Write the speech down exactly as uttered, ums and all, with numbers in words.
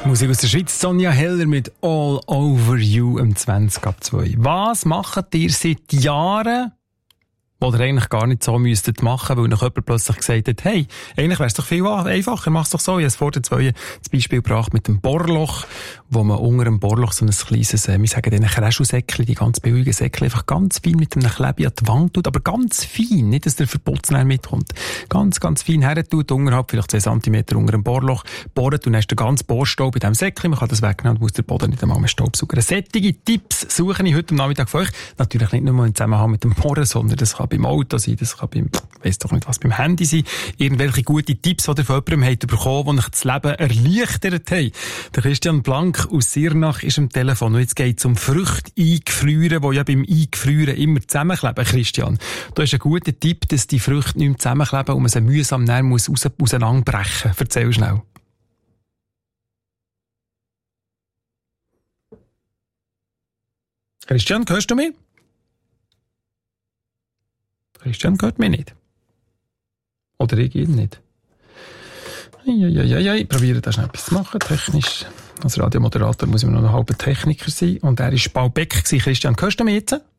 Musik aus der Schweiz, Sonja Heller mit All Over You im zwanzig ab zwei. Was macht ihr seit Jahren, was ihr eigentlich gar nicht so müsstet machen, weil noch jemand plötzlich gesagt hat, hey, eigentlich wäre es doch viel einfacher, mach's doch so. Ich habe es vor der zwei das Beispiel gebracht mit dem Bohrloch, wo man unter dem Bohrloch so ein kleines, äh, wir sagen den Kräschelsäckchen, die ganz billigen Säckchen, einfach ganz fein mit einem Klebi an die Wand tut, aber ganz fein, nicht, dass der Verputz mitkommt. Ganz, ganz fein her tut, unterhalb, vielleicht zwei Zentimeter unter dem Bohrloch, bohrt und dann hast du den ganzen Bohrstaub in diesem Säckchen, man kann das wegnehmen und muss der Boden nicht einmal mehr Staubsaugen. Sättige Tipps suche ich heute am Nachmittag für euch. Natürlich nicht nur im Zusammenhang mit dem Bohren, sondern das kann beim Auto sein, das kann beim, weiss doch nicht was, beim Handy sein. Irgendwelche gute Tipps, die ihr von jemandem habt bekommen, die euch das Leben erleichtert haben. Der Christian Blank aus Sirnach ist am Telefon und jetzt geht es um Früchte eingefrieren, die ja beim Eingefrieren immer zusammenkleben. Christian, da ist ein guter Tipp, dass die Früchte nicht mehr zusammenkleben und man sie mühsam näher muss raus, auseinanderbrechen. Erzähl schnell. Christian, hörst du mich? Christian hört mich nicht. Oder ich ihn nicht. Eieieiei, ich probiere da schnell etwas zu machen, technisch. Als Radiomoderator muss ich noch ein halber Techniker sein. Und er war Paul Beck. Christian, hörst du mich jetzt?